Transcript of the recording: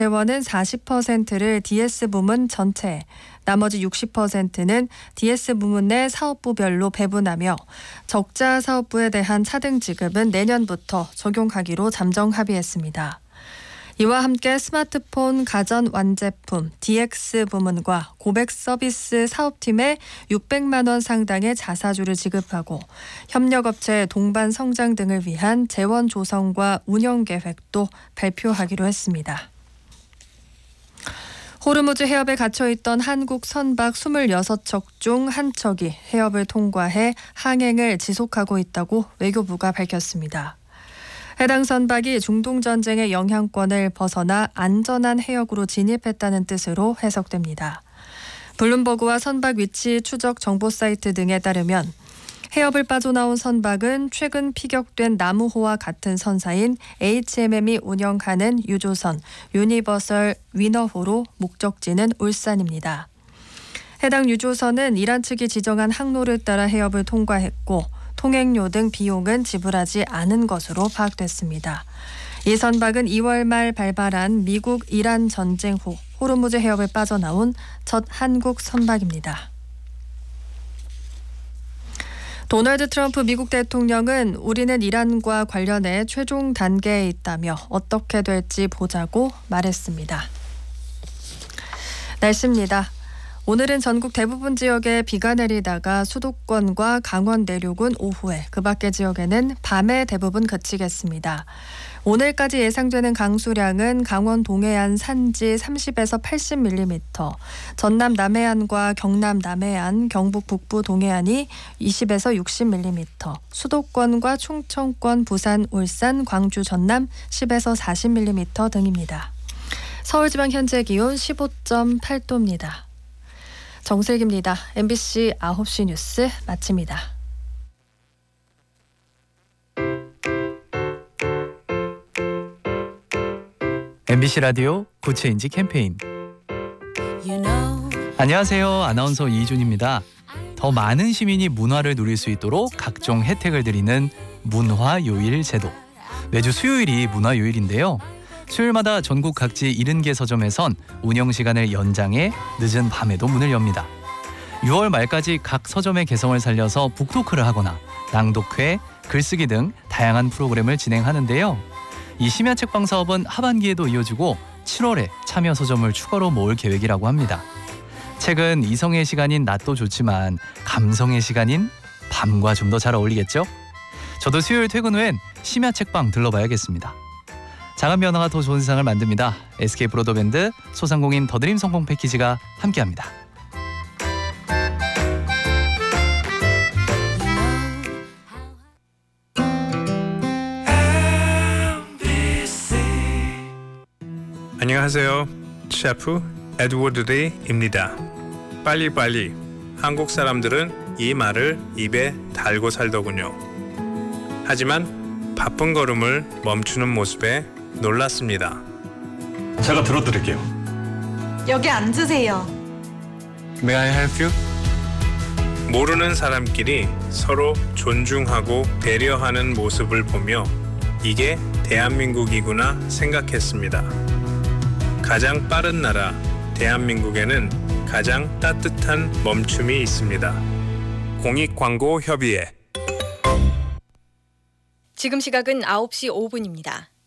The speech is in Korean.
재원은 40%를 DS 부문 전체에, 나머지 60%는 DS 부문 내 사업부별로 배분하며 적자 사업부에 대한 차등 지급은 내년부터 적용하기로 잠정 합의했습니다. 이와 함께 스마트폰 가전 완제품 DX 부문과 고백 서비스 사업팀에 600만 원 상당의 자사주를 지급하고 협력업체 동반 성장 등을 위한 재원 조성과 운영 계획도 발표하기로 했습니다. 호르무즈 해협에 갇혀있던 한국 선박 26척 중 한 척이 해협을 통과해 항행을 지속하고 있다고 외교부가 밝혔습니다. 해당 선박이 중동전쟁의 영향권을 벗어나 안전한 해역으로 진입했다는 뜻으로 해석됩니다. 블룸버그와 선박 위치 추적 정보 사이트 등에 따르면 해협을 빠져나온 선박은 최근 피격된 나무호와 같은 선사인 HMM이 운영하는 유조선 유니버설 위너호로 목적지는 울산입니다. 해당 유조선은 이란 측이 지정한 항로를 따라 해협을 통과했고 통행료 등 비용은 지불하지 않은 것으로 파악됐습니다. 이 선박은 2월 말 발발한 미국 이란 전쟁 후 호르무즈 해협을 빠져나온 첫 한국 선박입니다. 도널드 트럼프 미국 대통령은 우리는 이란과 관련해 최종 단계에 있다며 어떻게 될지 보자고 말했습니다. 날씨입니다. 오늘은 전국 대부분 지역에 비가 내리다가 수도권과 강원 내륙은 오후에, 그 밖의 지역에는 밤에 대부분 그치겠습니다. 오늘까지 예상되는 강수량은 강원 동해안 산지 30에서 80mm, 전남 남해안과 경남 남해안, 경북 북부 동해안이 20에서 60mm, 수도권과 충청권, 부산, 울산, 광주, 전남 10에서 40mm 등입니다. 서울지방 현재 기온 15.8도입니다. 정슬기입니다. MBC 9시 뉴스 마칩니다. MBC 라디오 구체인지 캠페인. 안녕하세요. 아나운서 이준입니다. 더 많은 시민이 문화를 누릴 수 있도록 각종 혜택을 드리는 문화요일 제도. 매주 수요일이 문화요일인데요. 수요일마다 전국 각지 70개 서점에선 운영시간을 연장해 늦은 밤에도 문을 엽니다. 6월 말까지 각 서점의 개성을 살려서 북토크를 하거나 낭독회, 글쓰기 등 다양한 프로그램을 진행하는데요. 이 심야 책방 사업은 하반기에도 이어지고 7월에 참여 서점을 추가로 모을 계획이라고 합니다. 책은 이성의 시간인 낮도 좋지만 감성의 시간인 밤과 좀 더 잘 어울리겠죠? 저도 수요일 퇴근 후엔 심야 책방 들러봐야겠습니다. 작은 변화가 더 좋은 세상을 만듭니다. SK 브로드밴드 소상공인 더드림 성공 패키지가 함께합니다. 안녕하세요. 셰프 에드워드 리입니다. 빨리빨리. 한국 사람들은 이 말을 입에 달고 살더군요. 하지만 바쁜 걸음을 멈추는 모습에 놀랐습니다. 제가 들어드릴게요. 여기 앉으세요. May I help you? 모르는 사람끼리 서로 존중하고 배려하는 모습을 보며 이게 대한민국이구나 생각했습니다. 가장 빠른 나라 대한민국에는 가장 따뜻한 멈춤이 있습니다. 공익광고협의회. 지금 시각은 9시 5분입니다.